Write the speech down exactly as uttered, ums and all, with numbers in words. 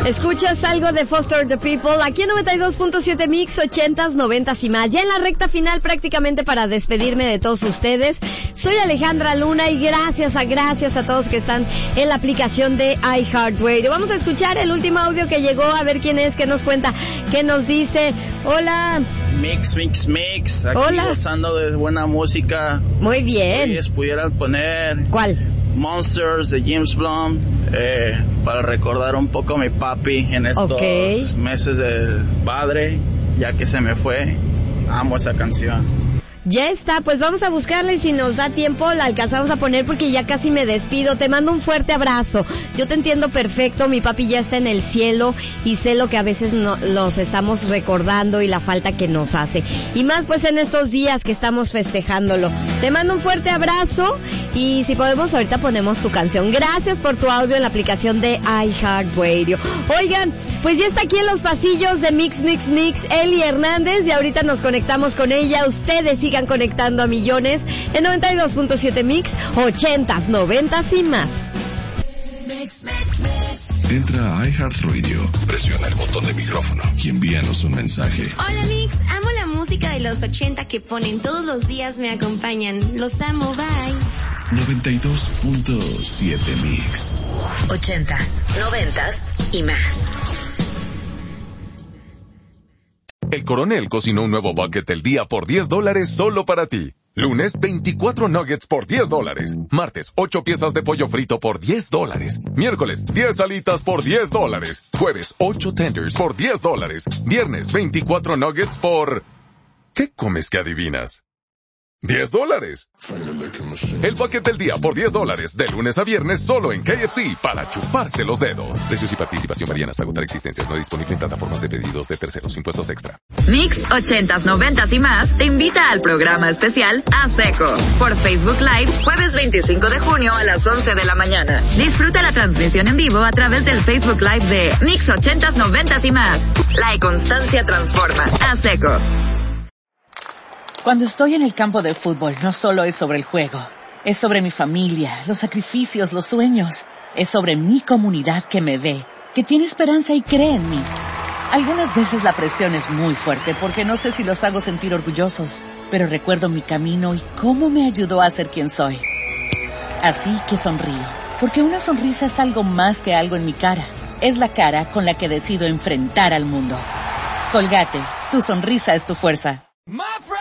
Escuchas algo de Foster the People aquí en noventa y dos punto siete Mix, ochentas, noventas y más. Ya en la recta final prácticamente para despedirme de todos ustedes. Soy Alejandra Luna y gracias a gracias a todos que están en la aplicación de iHeartRadio. Vamos a escuchar el último audio que llegó, a ver quién es, qué nos cuenta, qué nos dice. Hola. Mix, mix, mix. Aquí Hola. Gozando de buena música. Muy bien. Si pudieran poner... ¿Cuál? Monsters de James Blunt, eh, para recordar un poco a mi papi en estos okay. meses del padre, ya que se me fue. Amo esa canción. Ya está, pues vamos a buscarla y si nos da tiempo la alcanzamos a poner porque ya casi me despido. Te mando un fuerte abrazo. Yo te entiendo perfecto, mi papi ya está en el cielo y sé lo que a veces no, los estamos recordando y la falta que nos hace. Y más pues en estos días que estamos festejándolo. Te mando un fuerte abrazo y si podemos ahorita ponemos tu canción. Gracias por tu audio en la aplicación de iHeartRadio. Oigan, pues ya está aquí en los pasillos de Mix, Mix, Mix, Eli Hernández y ahorita nos conectamos con ella. Ustedes sigan conectando a millones en noventa y dos punto siete Mix, ochentas, noventas y más. Entra a iHeartRadio, presiona el botón de micrófono y envíanos un mensaje. Hola Mix, amo la música de los ochenta que ponen todos los días, me acompañan. Los amo, bye. noventa y dos punto siete Mix. Ochentas, noventas y más. El Coronel cocinó un nuevo bucket del día por diez dólares solo para ti. Lunes, veinticuatro nuggets por diez dólares. Martes, ocho piezas de pollo frito por diez dólares. Miércoles, diez alitas por diez dólares. Jueves, ocho tenders por diez dólares. Viernes, veinticuatro nuggets por... ¿Qué comes que adivinas? diez dólares. El bucket del día por diez dólares, de lunes a viernes solo en K F C, para chuparse los dedos. Precios y participación varían hasta agotar existencias. No disponible en plataformas de pedidos de terceros. Impuestos extra. Mix ochentas, noventas y más te invita al programa especial A Seco por Facebook Live, jueves veinticinco de junio a las once de la mañana. Disfruta la transmisión en vivo a través del Facebook Live de Mix ochentas, noventas y más. La constancia transforma. A Seco. Cuando estoy en el campo de fútbol, no solo es sobre el juego. Es sobre mi familia, los sacrificios, los sueños. Es sobre mi comunidad que me ve, que tiene esperanza y cree en mí. Algunas veces la presión es muy fuerte porque no sé si los hago sentir orgullosos, pero recuerdo mi camino y cómo me ayudó a ser quien soy. Así que sonrío, porque una sonrisa es algo más que algo en mi cara. Es la cara con la que decido enfrentar al mundo. Colgate, tu sonrisa es tu fuerza.